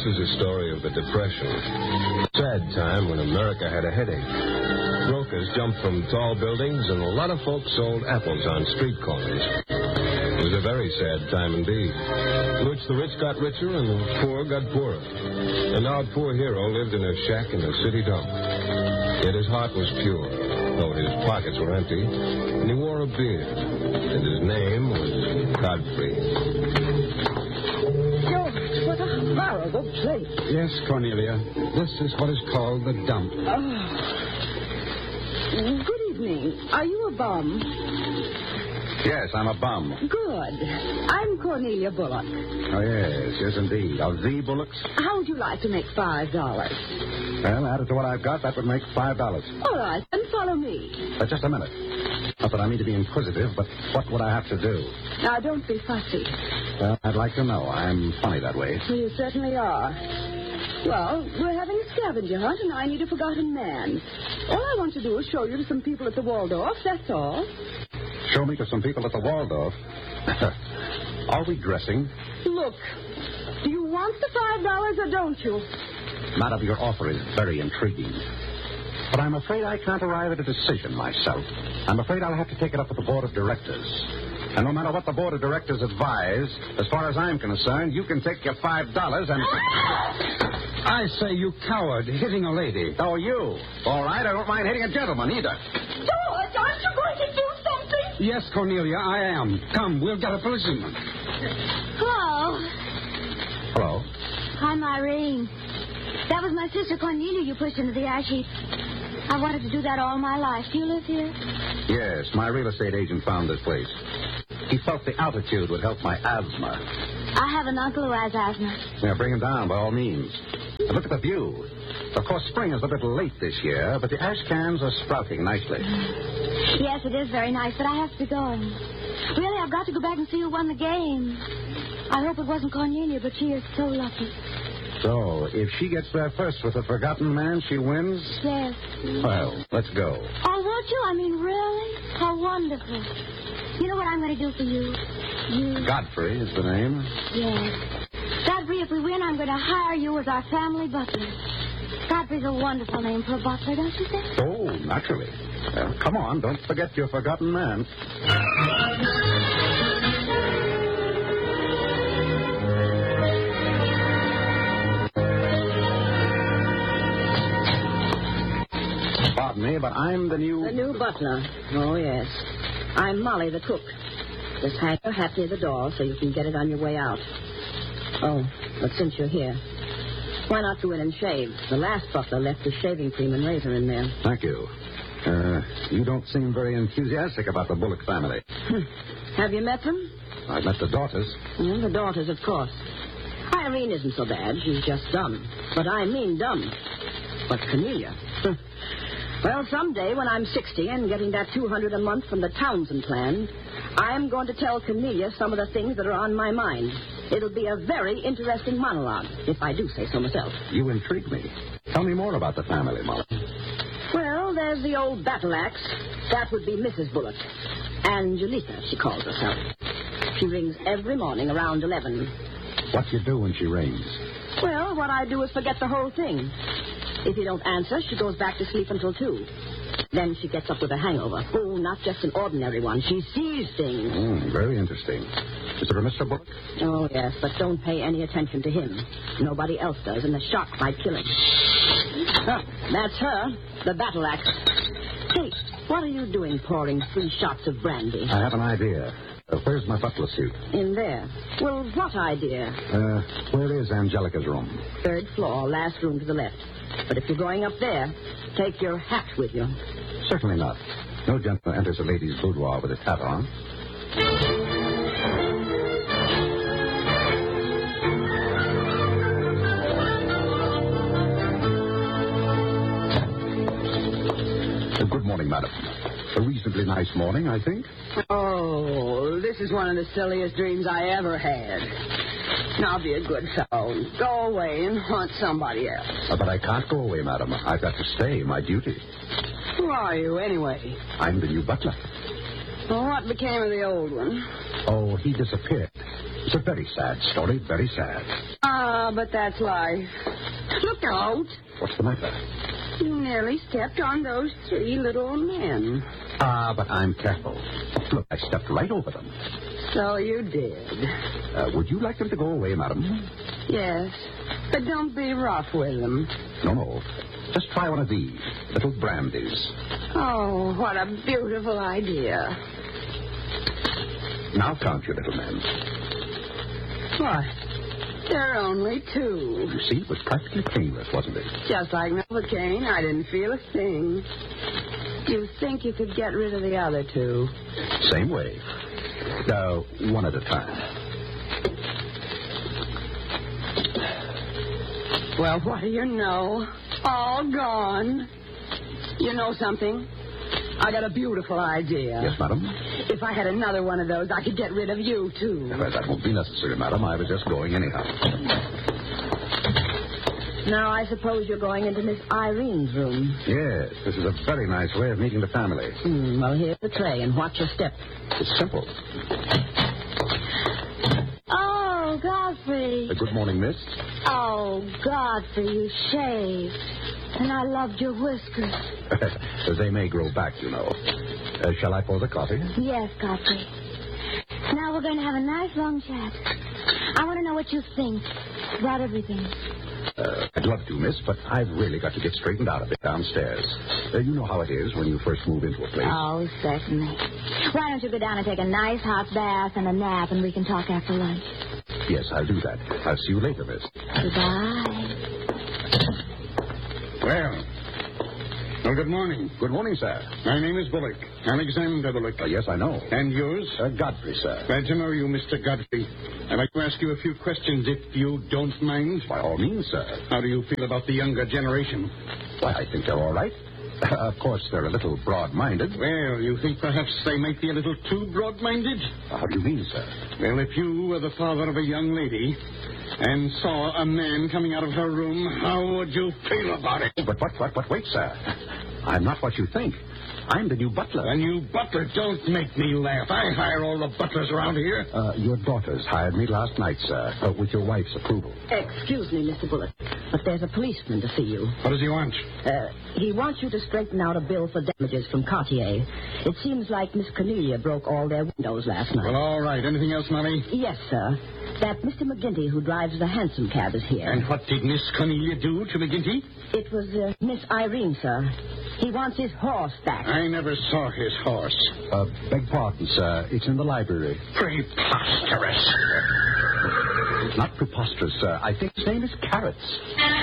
is a story of the Depression. A sad time when America had a headache. Brokers jumped from tall buildings, and a lot of folks sold apples on street corners. It was a very sad time indeed, in which the rich got richer and the poor got poorer. And our poor hero lived in a shack in a city dump. Yet his heart was pure, though his pockets were empty, and he wore a beard, and his name was Godfrey. George, what a horrible place. Yes, Cornelia. This is what is called the dump. Good evening. Are you a bum? Yes, I'm a bum. Good. I'm Cornelia Bullock. Oh, yes, indeed. Of the Bullocks? How would you like to make $5? Well, added to what I've got, that would make $5. All right, then follow me. But just a minute. Not that I mean to be inquisitive, but what would I have to do? Now, don't be fussy. Well, I'd like to know. I'm funny that way. You certainly are. Well, we're having a scavenger hunt, and I need a forgotten man. All I want to do is show you to some people at the Waldorf, that's all. Show me to some people at the Waldorf. Are we dressing? Look, do you want the $5 or don't you? Madam, your offer is very intriguing. But I'm afraid I can't arrive at a decision myself. I'm afraid I'll have to take it up with the board of directors. And no matter what the board of directors advise, as far as I'm concerned, you can take your $5 and... I say, you coward, hitting a lady. Oh, you? All right, I don't mind hitting a gentleman either. George, aren't you going to do something? Yes, Cornelia, I am. Come, we'll get a policeman. Hello. Hello? I'm Irene. That was my sister Cornelia you pushed into the ash heap. I wanted to do that all my life. Do you live here? Yes, my real estate agent found this place. He felt the altitude would help my asthma. I have an uncle who has asthma. Yeah, bring him down by all means. And look at the view. Of course, spring is a little late this year, but the ash cans are sprouting nicely. Yes, it is very nice, but I have to be going. Really, I've got to go back and see who won the game. I hope it wasn't Cornelia, but she is so lucky. So, if she gets there first with a forgotten man, she wins? Yes. Well, let's go. Oh, won't you? I mean, really? How wonderful. You know what I'm going to do for you? Godfrey is the name. Yes. Godfrey, if we win, I'm going to hire you as our family butler. Godfrey's a wonderful name for a butler, don't you think? Oh, naturally. Well, come on, don't forget your forgotten man. Pardon me, but I'm the new... The new butler. Oh, yes. I'm Molly, the cook. Just hang your hat near the door so you can get it on your way out. Oh, but since you're here, why not go in and shave? The last butler left his shaving cream and razor in there. Thank you. You don't seem very enthusiastic about the Bullock family. Have you met them? I've met the daughters. The daughters, of course. Irene isn't so bad. She's just dumb. But I mean dumb. But Cornelia... Well, someday when I'm 60 and getting that $200 a month from the Townsend plan, I'm going to tell Cornelia some of the things that are on my mind. It'll be a very interesting monologue, if I do say so myself. You intrigue me. Tell me more about the family, Molly. Well, there's the old battle axe. That would be Mrs. Bullock. Angelica, she calls herself. She rings every morning around 11. What do you do when she rings? Well, what I do is forget the whole thing. If you don't answer, she goes back to sleep until 2. Then she gets up with a hangover. Oh, not just an ordinary one. She sees things. Very interesting. Is there a Mr. Bullock? Oh, yes, but don't pay any attention to him. Nobody else does, and the shock might kill him. That's her, the battle axe. Hey, what are you doing pouring 3 shots of brandy? I have an idea. Where's my butler suit? In there. Well, what idea? Where is Angelica's room? 3rd floor, last room to the left. But if you're going up there, take your hat with you. Certainly not. No gentleman enters a lady's boudoir with his hat on. Good morning, madam. A reasonably nice morning, I think. Oh, this is one of the silliest dreams I ever had. Now be a good fellow. Go away and haunt somebody else. But I can't go away, madam. I've got to stay. My duty. Who are you, anyway? I'm the new butler. Well, what became of the old one? Oh, he disappeared. It's a very sad story, very sad. Ah, but that's life. Look out. What's the matter? You nearly stepped on those 3 little men. Ah, but I'm careful. Look, I stepped right over them. So you did. Would you like them to go away, madam? Yes, but don't be rough with them. No. Just try one of these, little brandies. Oh, what a beautiful idea. Now count your little men. What? There are only 2. You see, it was practically painless, wasn't it? Just like Novocaine, I didn't feel a thing. You think you could get rid of the other 2? Same way. One at a time. Well, what do you know? All gone. You know something? I got a beautiful idea. Yes, madam? If I had another one of those, I could get rid of you, too. Well, that won't be necessary, madam. I was just going anyhow. Now, I suppose you're going into Miss Irene's room. Yes, this is a very nice way of meeting the family. Well, here's the tray, and watch your step. It's simple. Oh, Godfrey. Good morning, miss. Oh, Godfrey, you shaved. And I loved your whiskers. They may grow back, you know. Shall I pour the coffee? Yes, Godfrey. Now we're going to have a nice long chat. I want to know what you think about everything. I'd love to, miss, but I've really got to get straightened out a bit downstairs. You know how it is when you first move into a place. Oh, certainly. Why don't you go down and take a nice hot bath and a nap, and we can talk after lunch? Yes, I'll do that. I'll see you later, miss. Goodbye. Well, good morning. Good morning, sir. My name is Bullock. Alexander Bullock. Yes, I know. And yours? Godfrey, sir. Glad to know you, Mr. Godfrey. I'd like to ask you a few questions, if you don't mind. By all means, sir. How do you feel about the younger generation? Why, I think they're all right. Of course, they're a little broad-minded. Well, you think perhaps they might be a little too broad-minded? How do you mean, sir? Well, if you were the father of a young lady and saw a man coming out of her room, how would you feel about it? But wait, sir. I'm not what you think. I'm the new butler. The new butler? Don't make me laugh. I hire all the butlers around here. Your daughters hired me last night, sir, with your wife's approval. Excuse me, Mr. Bullock, but there's a policeman to see you. What does he want? He wants you to straighten out a bill for damages from Cartier. It seems like Miss Cornelia broke all their windows last night. Well, all right. Anything else, Molly? Yes, sir. That Mr. McGinty, who drives the hansom cab, is here. And what did Miss Cornelia do to McGinty? It was Miss Irene, sir. He wants his horse back. I never saw his horse. Beg pardon, sir. It's in the library. Preposterous. It's not preposterous, sir. I think his name is Carrots.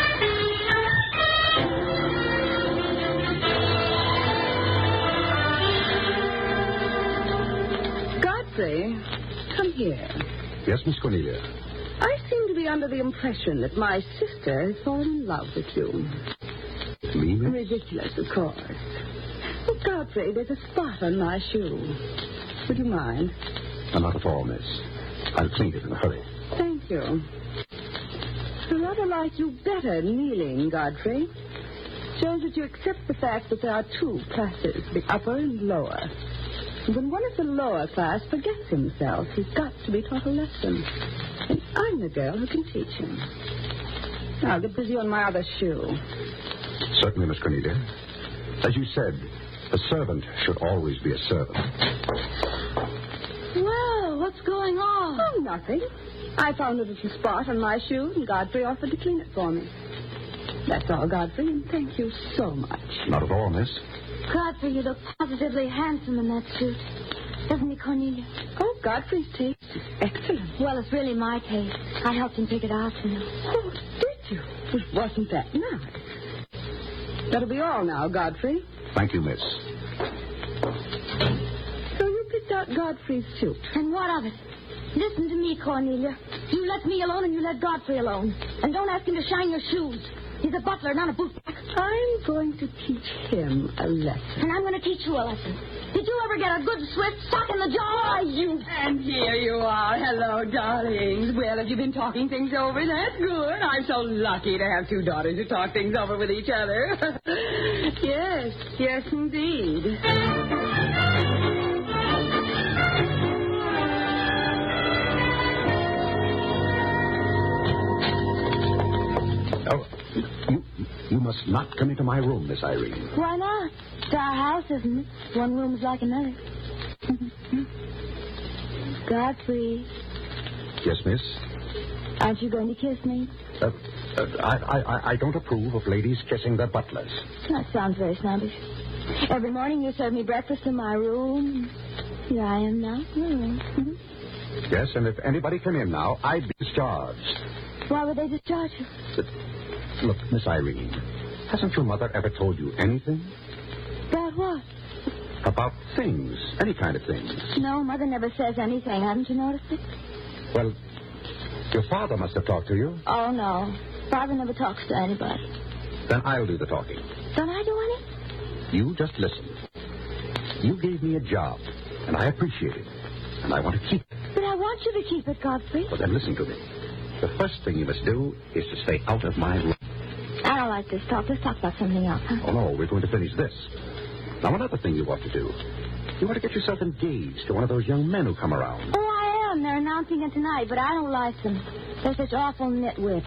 Godfrey, come here. Yes, Miss Cornelia. I seem to be under the impression that my sister has fallen in love with you. Me, miss? Ridiculous, of course. Oh, Godfrey, there's a spot on my shoe. Would you mind? Not at all, miss. I'll clean it in a hurry. Thank you. I rather like you better kneeling, Godfrey. Shows that you accept the fact that there are 2 classes, the upper and lower. And when one of the lower class forgets himself, he's got to be taught a lesson. And I'm the girl who can teach him. Now, get busy on my other shoe. Certainly, Miss Cornelia. As you said, a servant should always be a servant. Well, what's going on? Oh, nothing. I found a little spot on my shoe, and Godfrey offered to clean it for me. That's all, Godfrey, and thank you so much. Not at all, miss. Godfrey, you look positively handsome in that suit. Doesn't he, Cornelia? Oh, Godfrey's taste is excellent. Well, it's really my taste. I helped him pick it out, you know. Oh, did you? Well, wasn't that nice? That'll be all now, Godfrey. Thank you, miss. So you picked out Godfrey's suit. And what of it? Listen to me, Cornelia. You let me alone and you let Godfrey alone. And don't ask him to shine your shoes. He's a butler, not a bootblack. I'm going to teach him a lesson. And I'm going to teach you a lesson. Did you ever get a good swift sock in the jaw? And here you are. Hello, darlings. Well, have you been talking things over? That's good. I'm so lucky to have 2 daughters who talk things over with each other. Yes, indeed. You must not come into my room, Miss Irene. Why not? It's our house, isn't it? One room's like another. Godfrey. Yes, miss? Aren't you going to kiss me? I don't approve of ladies kissing their butlers. That sounds very snobbish. Every morning you serve me breakfast in my room. Here I am now. Yes, and if anybody came in now, I'd be discharged. Why would they discharge you? Look, Miss Irene, hasn't your mother ever told you anything? About what? About things, any kind of things. No, Mother never says anything. Haven't you noticed it? Well, your father must have talked to you. Oh, no. Father never talks to anybody. Then I'll do the talking. Don't I do any? You just listen. You gave me a job, and I appreciate it. And I want to keep it. But I want you to keep it, Godfrey. Well, then listen to me. The first thing you must do is to stay out of my room. I don't like this talk. Let's talk about something else, huh? Oh, no, we're going to finish this. Now, another thing you ought to do. You ought to get yourself engaged to one of those young men who come around. Oh, I am. They're announcing it tonight, but I don't like them. They're such awful nitwits.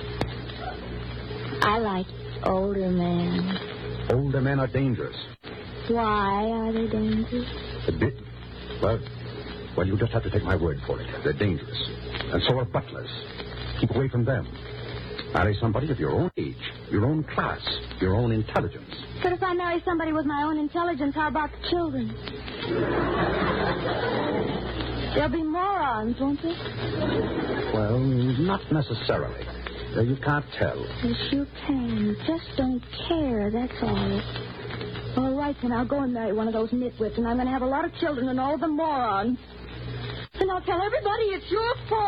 I like older men. Older men are dangerous. Why are they dangerous? A bit. Well, you just have to take my word for it. They're dangerous. And so are butlers. Keep away from them. Marry somebody of your own age, your own class, your own intelligence. But if I marry somebody with my own intelligence, how about the children? There'll be morons, won't there? Well, not necessarily. You can't tell. Yes, you can. You just don't care, that's all. All right, then I'll go and marry one of those nitwits, and I'm going to have a lot of children and all of them morons. And I'll tell everybody it's your fault.